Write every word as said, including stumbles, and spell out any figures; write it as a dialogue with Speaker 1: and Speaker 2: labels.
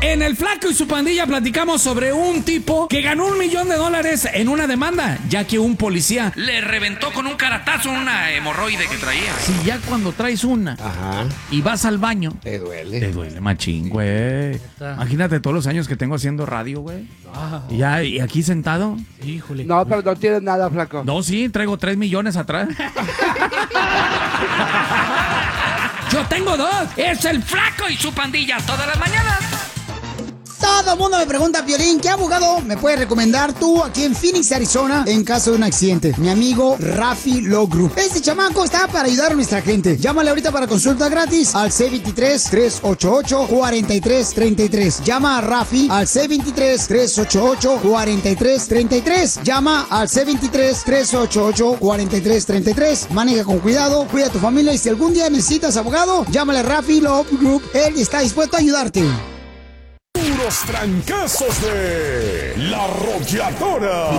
Speaker 1: En El Flaco y su pandilla platicamos sobre un tipo que ganó un millón de dólares en una demanda, ya que un policía le reventó con un caratazo una hemorroide que traía. Si ya cuando traes una
Speaker 2: Ajá.
Speaker 1: y vas al baño,
Speaker 2: Te duele.
Speaker 1: te duele machín, güey. Imagínate todos los años que tengo haciendo radio, güey. Y ya, y aquí sentado. Híjole.
Speaker 2: No, pero no tienes nada, flaco.
Speaker 1: No, sí, traigo tres millones atrás. Yo tengo dos. Es El Flaco y su pandilla todas las mañanas.
Speaker 3: Todo el mundo me pregunta, Piolín, ¿qué abogado me puedes recomendar tú aquí en Phoenix, Arizona, en caso de un accidente? Mi amigo Rafi Law Group. Este chamaco está para ayudar a nuestra gente. Llámale ahorita para consulta gratis al C veintitrés, trescientos ochenta y ocho, cuarenta y tres treinta y tres. Llama a Rafi al C veintitrés, trescientos ochenta y ocho, cuarenta y tres treinta y tres. Llama al C veintitrés, trescientos ochenta y ocho, cuarenta y tres treinta y tres. Maneja con cuidado, cuida a tu familia y si algún día necesitas abogado, llámale a Rafi Law Group. Él está dispuesto a ayudarte.
Speaker 4: Puros trancazos de La Arrolladora.